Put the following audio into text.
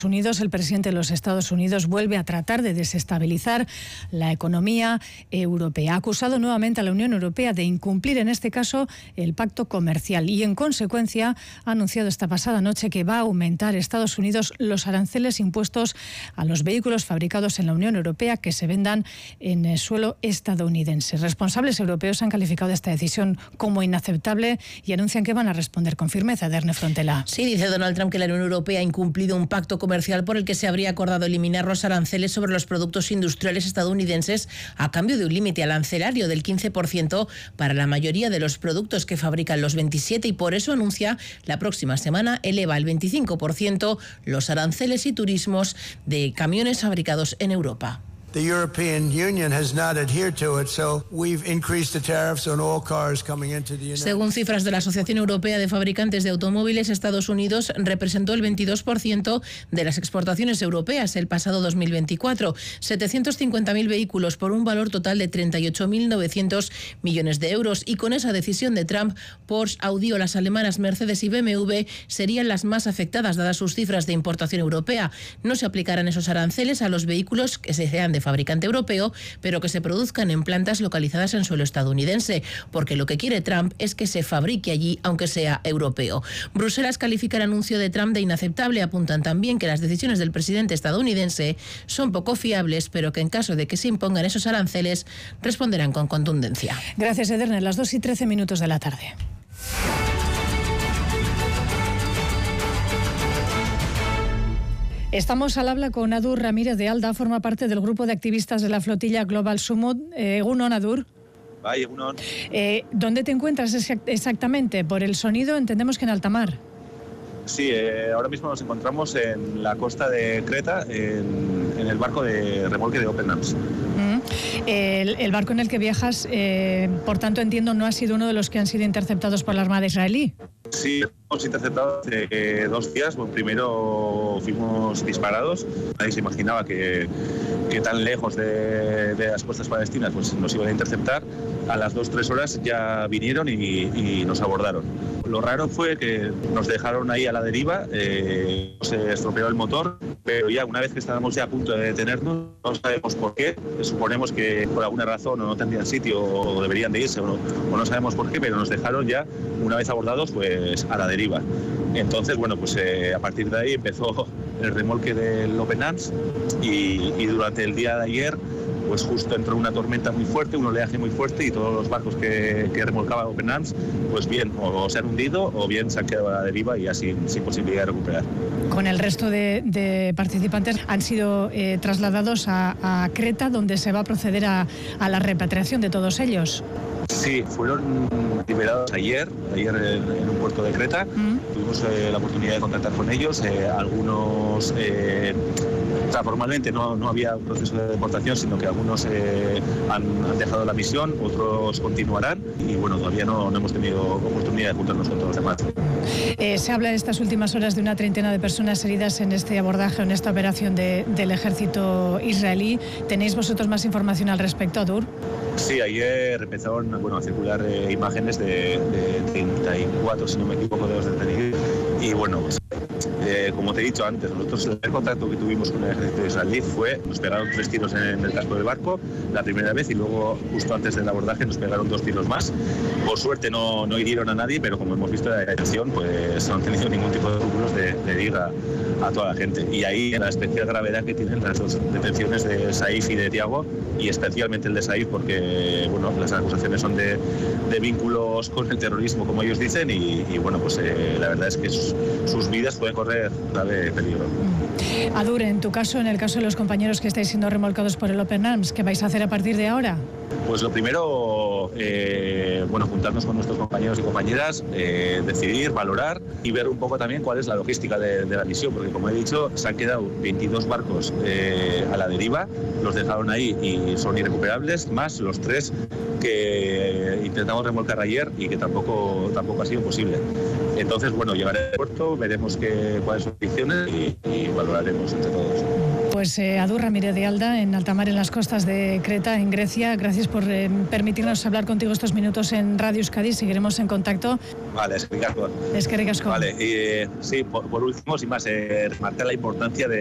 El presidente de los Estados Unidos vuelve a tratar de desestabilizar la economía europea. Ha acusado nuevamente a la Unión Europea de incumplir, en este caso, el pacto comercial y, en consecuencia, ha anunciado esta pasada noche que va a aumentar Estados Unidos los aranceles impuestos a los vehículos fabricados en la Unión Europea que se vendan en el suelo estadounidense. Responsables europeos han calificado esta decisión como inaceptable y anuncian que van a responder con firmeza. Edurne Frontela. Sí, dice Donald Trump que la Unión Europea ha incumplido un pacto comercial por el que se habría acordado eliminar los aranceles sobre los productos industriales estadounidenses a cambio de un límite arancelario del 15% para la mayoría de los productos que fabrican los 27, y por eso anuncia la próxima semana eleva al 25% los aranceles y turismos de camiones fabricados en Europa. The European Union has not adhered to it, so we've increased the tariffs on all cars coming into the United States. Según cifras de la Asociación Europea de Fabricantes de Automóviles, Estados Unidos representó el 22% de las exportaciones europeas el pasado 2024, 750.000 vehículos por un valor total de 38.900 millones de euros. Y con esa decisión de Trump, Porsche, Audi o las alemanas Mercedes y BMW serían las más afectadas, dadas sus cifras de importación europea. No se aplicarán esos aranceles a los vehículos que sean de fabricante europeo, pero que se produzcan en plantas localizadas en suelo estadounidense, porque lo que quiere Trump es que se fabrique allí, aunque sea europeo. Bruselas califica el anuncio de Trump de inaceptable. Apuntan también que las decisiones del presidente estadounidense son poco fiables, pero que en caso de que se impongan esos aranceles, responderán con contundencia. Gracias, Edurne. Las 2:13 de la tarde. Estamos al habla con Adur Ramírez de Alda, forma parte del grupo de activistas de la flotilla Global Summit. Egunon, Adur. Vaya, Egunon. ¿Dónde te encuentras exactamente? Por el sonido entendemos que en alta mar. Sí, ahora mismo nos encontramos en la costa de Creta, en el barco de remolque de Open Arms. El barco en el que viajas, por tanto entiendo, no ha sido uno de los que han sido interceptados por la Armada israelí. Sí, hemos interceptado hace 2 días. Bueno, primero fuimos disparados. Nadie se imaginaba que tan lejos de las costas palestinas pues nos iban a interceptar. A las 2-3 horas ya vinieron y nos abordaron. Lo raro fue que nos dejaron ahí a la deriva, se estropeó el motor, pero ya una vez que estábamos ya a punto de detenernos, no sabemos por qué. Suponemos que por alguna razón o no tendrían sitio o deberían de irse o no sabemos por qué, pero nos dejaron ya, una vez abordados, pues a la deriva. Entonces, bueno, pues a partir de ahí empezó el remolque del Open Arms y durante el día de ayer pues justo entró una tormenta muy fuerte, un oleaje muy fuerte, y todos los barcos que remolcaba Open Arms, pues bien, o se han hundido o bien se han quedado a la deriva y ya sin posibilidad de recuperar. Con el resto de participantes han sido trasladados a Creta, donde se va a proceder a la repatriación de todos ellos. Sí, fueron liberados ayer en un puerto de Creta. Tuvimos la oportunidad de contactar con ellos. Algunos, formalmente no había un proceso de deportación, sino que algunos han dejado la misión, otros continuarán, y bueno, todavía no hemos tenido oportunidad de juntarnos con todos los demás. Se habla en estas últimas horas de una treintena de personas heridas en este abordaje, en esta operación del ejército israelí. ¿Tenéis vosotros más información al respecto, Adur? Sí, ayer empezaron a circular imágenes de 34, si no me equivoco, de los detenidos. Y bueno, pues, como te he dicho antes, nosotros el primer contacto que tuvimos con el ejército israelí nos pegaron 3 tiros en el casco del barco la primera vez, y luego justo antes del abordaje nos pegaron 2 tiros más. Por suerte no hirieron a nadie, pero como hemos visto en la detención, pues no han tenido ningún tipo de escrúpulos de herir a toda la gente. Y ahí la especial gravedad que tienen las dos detenciones de Saif y de Tiago, y especialmente el de Saif, porque bueno, las acusaciones son de vínculos con el terrorismo, como ellos dicen, y bueno, pues la verdad es que sus vidas pueden correr grave peligro. Adur, en tu caso, en el caso de los compañeros que estáis siendo remolcados por el Open Arms, ¿qué vais a hacer a partir de ahora? Pues lo primero, juntarnos con nuestros compañeros y compañeras, decidir, valorar y ver un poco también cuál es la logística de la misión, porque como he dicho, se han quedado 22 barcos a la deriva, los dejaron ahí y son irrecuperables, más los 3 que intentamos remolcar ayer y que tampoco ha sido posible. Entonces, bueno, llegaré al puerto, veremos cuáles son las condiciones y valoraremos entre todos. Pues Adurra Mire de Alda, en alta mar, en las costas de Creta, en Grecia. Gracias por permitirnos hablar contigo estos minutos en Radio Euskadi. Seguiremos en contacto. Vale, es que ricasco. Es que ricasco. Vale, sí, por último, sin más, remarcar la importancia de